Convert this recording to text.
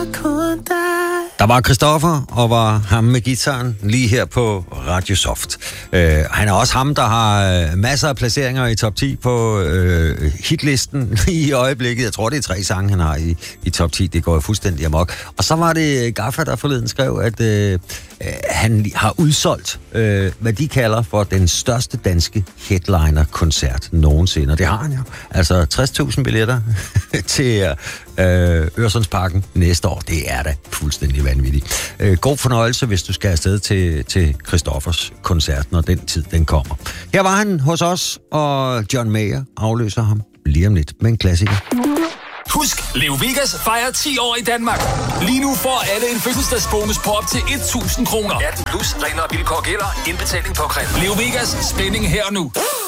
Der var Christoffer, og var ham med guitaren lige her på Radio Soft. Han er også ham, der har masser af placeringer i top 10 på hitlisten i øjeblikket. Jeg tror, det er 3 sange, han har i top 10. Det går jo fuldstændig amok. Og så var det Gaffa, der forleden skrev, at han har udsolgt, hvad de kalder for den største danske headliner-koncert nogensinde. Og det har han jo. Altså 60.000 billetter til Øresundsparken næste år. Det er da fuldstændig vanvittigt. God fornøjelse, hvis du skal afsted til Christoffers koncert, når den tid den kommer. Her var han hos os, og John Mayer afløser ham lige om lidt med en klassiker. Husk, Leo Vegas fejrer 10 år i Danmark. Lige nu får alle en fødselsdagsbonus på op til 1.000 kroner. 18 plus regler og vilkår gælder. Indbetaling på kræft. Leo Vegas, spænding her og nu.